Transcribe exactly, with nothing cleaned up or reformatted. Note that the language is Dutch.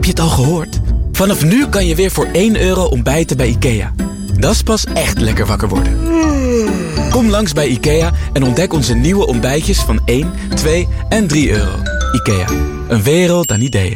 je het al gehoord? Vanaf nu kan je weer voor één euro ontbijten bij IKEA. Dat is pas echt lekker wakker worden. Kom langs bij IKEA en ontdek onze nieuwe ontbijtjes van één, twee en drie euro. IKEA, een wereld aan ideeën.